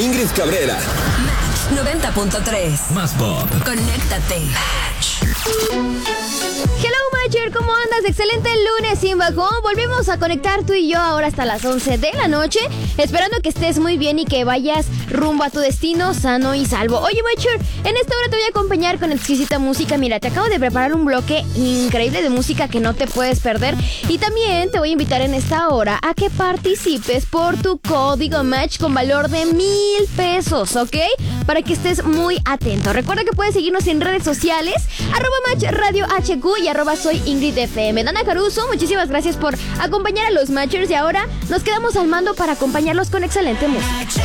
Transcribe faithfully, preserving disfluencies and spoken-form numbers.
Ingrid Cabrera. Match noventa punto tres. Más pop. Conéctate. Match. Hello Matcher, ¿cómo andas? Excelente lunes sin bajón. Volvemos a conectar tú y yo ahora hasta las once de la noche, esperando que estés muy bien y que vayas rumbo a tu destino sano y salvo. Oye Matcher, en esta hora te voy a acompañar con exquisita música. Mira, te acabo de preparar un bloque increíble de música que no te puedes perder. Y también te voy a invitar en esta hora a que participes por tu código Match con valor de mil pesos, ¿ok? Para que estés muy atento. Recuerda que puedes seguirnos en redes sociales, arroba Match Radio H Q y arroba soy Ingrid F M. Dana Caruso, muchísimas gracias por acompañar a los Matchers y ahora nos quedamos al mando para acompañarlos con excelente música.